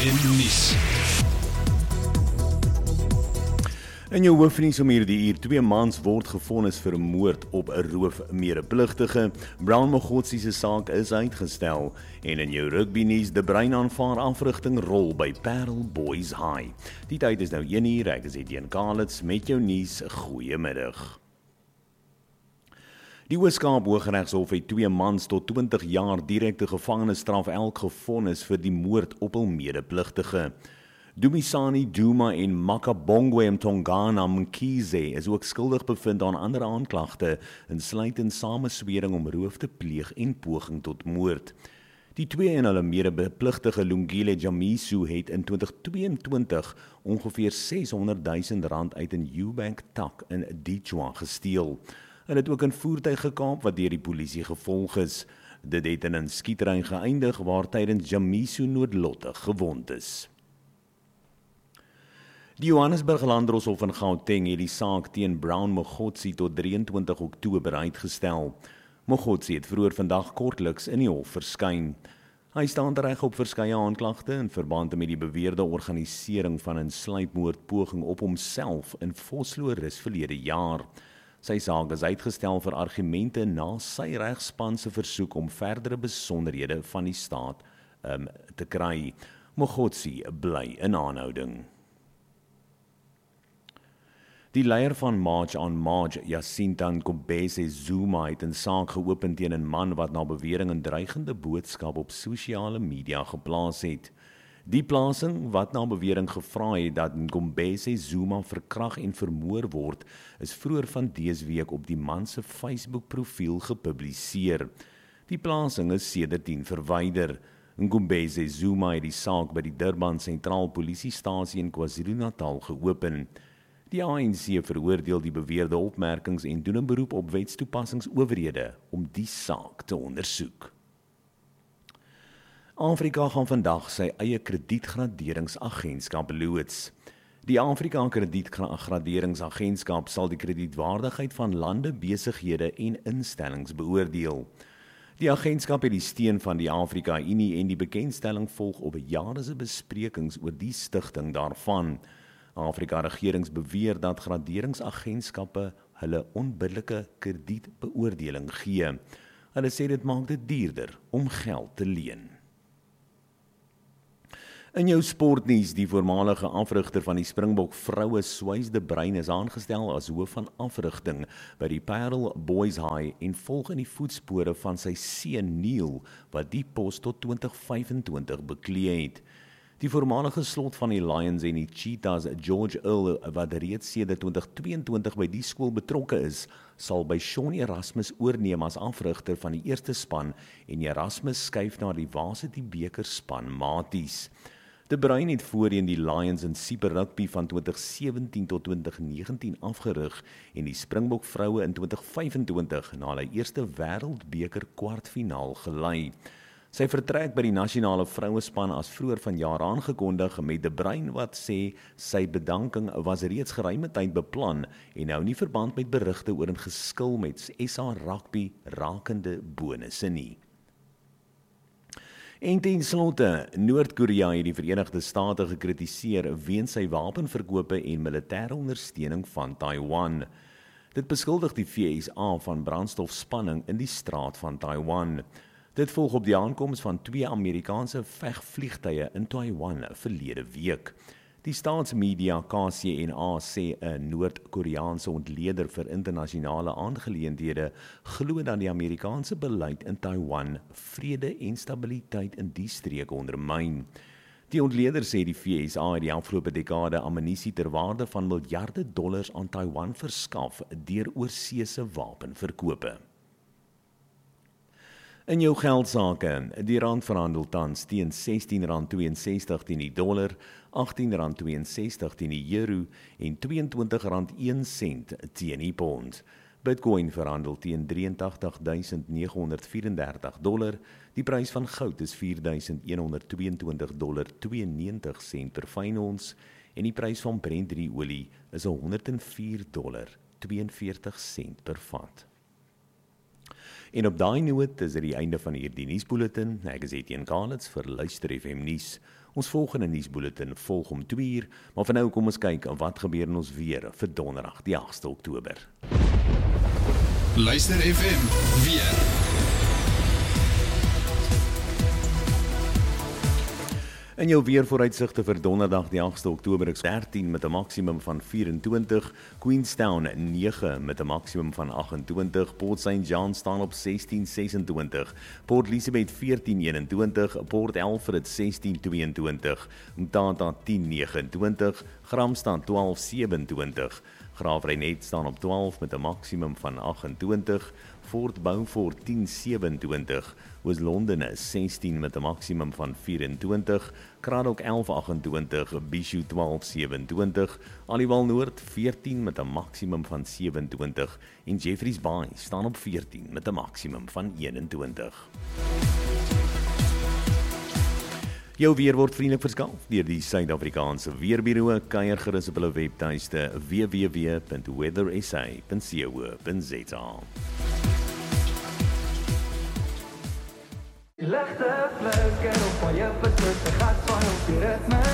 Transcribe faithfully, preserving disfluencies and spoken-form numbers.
F M nuus. In jou hoofnuus om hierdie uur, twee mans word gevonnis vir 'n moord op 'n roofmedepligtige. Brown Mogotsi se saak is uitgestel. En in jou rugbynuus, De Bruin aanvaar afrigting rol by Parel Boys High. Die tyd is nou een uur, ek is Etienne Kalitz met jou nuus. Goeiemiddag. Die Oos-Kaap Hooggeregshof het twee mans tot twintig jaar direkte gevangenisstraf elk gevonnis vir die moord op hul medepligtige. Dumisani Duma en Makabongwe Mtongana Mkhize is ook skuldig bevind aan ander aanklagte, insluitend sameswering om roof te pleeg en poging tot moord. Die twee en hulle medepligtige Lungile Jamisu het in twintig tweeëntwintig ongeveer seshonderd duisend rand uit 'n Ubank tak in Dichwa gesteel. Hulle het ook 'n voertuig gekaap wat deur die polisie gevolg is. Dit het in 'n skietery geëindig waar tydens Jamisu noodlottig gewond is. Die Johannesburg Landdroshof in Gauteng het die saak teen Brown Mogotsi tot drieëntwintig Oktober uitgestel. Mogotsi het vroeër vandag kortliks in die hof verskyn. Hy staan reg op verskeie aanklagte in verband met die beweerde organisering van 'n sluipmoordpoging op homself in Vosloorus verlede jaar. Sy saak is uitgestel vir argumente na sy regspan se versoek om verdere besonderhede van die staat um, te kry. Mogotsi bly in aanhouding. Die leier van March on March, Jacinta Nkombese Zuma, het 'n saak geopen teen 'n man wat na bewering 'n dreigende boodskap op sosiale media geplaas het. Die plasing, wat na bewering gevra het dat Nkombese Zuma verkrag en vermoor word, is vroeër van dese week op die man se Facebook-profiel gepubliseer. Die plasing is sedertdien verwyder. Nkombese Zuma het die saak by die Durban Sentraal Polisiestasie in KwaZulu-Natal geopen. Die A N C veroordeel die beweerde opmerkings en doen 'n beroep op wetstoepassingsowerhede om die saak te ondersoek. Afrika gaan vandag sy eie kredietgraderingsagentskap loods. Die Afrika Kredietgraderingsagentskap sal die kredietwaardigheid van lande, besighede en instellings beoordeel. Die agentskap het die steun van die Afrika Unie en die bekendstelling volg op jare se besprekings oor die stigting daarvan. Afrika regerings beweer dat graderingsagentskappe hulle onbillike kredietbeoordeling gee. Hulle sê dit maak dit duurder om geld te leen. In jou sportnuus, die voormalige afrigter van die Springbok vroue Swys de Bruin is aangestel as hoof van afrigting by die Parel Boys High en volg in die voetspore van sy seun Neil wat die pos tot twintig vyfentwintig beklee het. Die voormalige slot van die Lions en die Cheetahs, George Earl, wat reeds sedert twintig tweeëntwintig by die skool betrokke is, sal by Shaun Erasmus oorneem as afrigter van die eerste span en Erasmus skuif na die Varsity beker span Maties. De Bruin het voorheen die Lions in Super Rugby van twintig sewentien tot twintig negentien afgerig en die Springbok vroue in twintig vyfentwintig na hulle eerste wêreldbeker kwartfinaal gelei. Sy vertrek by die nasionale vrouespan as vroeër vanjaar aangekondig met De Bruin wat sê sy bedanking was reeds geruime tyd beplan en nou nie verband met berigte oor 'n geskil met S A Rugby rakende bonusse nie. En ten slotte, Noord-Korea het die Verenigde State gekritiseer weens sy wapenverkope en militêre ondersteuning van Taiwan. Dit beskuldig die V S A van brandstofspanning in die straat van Taiwan. Dit volg op die aankoms van twee Amerikaanse vegvliegtuie in Taiwan verlede week. Die staatsmedia K C N A sê 'n Noord-Koreaanse ontleder vir internasionale aangeleenthede glo dat die Amerikaanse beleid in Taiwan vrede en stabiliteit in die streek ondermyn. Die ontleder sê die V S A het die afgelope dekade ammunisie ter waarde van miljarde dollars aan Taiwan verskaf deur oorseese wapenverkope. In jou geldsake, die rand verhandel tans teen sestien rand tweeënsestig teen die dollar, agtien rand tweeënsestig teen die euro en tweeëntwintig rand een sent teen die pond. Bitcoin verhandel teen drieëntagtig duisend neghonderd vyf-en-dertig dollar, die prys van goud is vier duisend een honderd tweeëntwintig dollar tweeënnegentig sent per fyn ons en die prys van Brent drie olie is honderd en vier dollar tweeënveertig sent per vat. En op daai noot is dit die einde van hierdie nuusbulletin. Ek is Etienne Kalitz vir Luister F M nuus. Ons volgende nuusbulletin volg om twee uur, maar vir nou kom ons kyk wat gebeur in ons weer vir donderdag die agste Oktober. Luister F M weer. In jou weervooruitsigte vir donderdag die agste Oktober is dertien met 'n maksimum van vyf-en-twintig, Queenstown nege met 'n maksimum van agt-en-twintig, Port Saint John staan op sestien ses-en-twintig, Port Elizabeth veertien een-en-twintig, Port Alfred sestien twee-en-twintig, Mthatha tien nege-en-twintig, Gramstad twaalf sewe-en-twintig, Graafrenet staan op twaalf met 'n maksimum van agt-en-twintig, Fort Beaufort tien sewe-en-twintig, Oos-London sestien met 'n maksimum van vyf-en-twintig, Cradock elf agt-en-twintig, Bhisho twaalf sewe-en-twintig, Aliwal Noord veertien met 'n maksimum van sewe-en-twintig en Jeffreys Bay staan op veertien met 'n maksimum van een-en-twintig. Jou weer word vriendelik verskaf deur die Suid-Afrikaanse Weerbureau. Kuier gerus op hulle webtuiste w w w punt weather s a punt co punt z a. Die ligte flikker op al jou besoek, gaat van op die ritme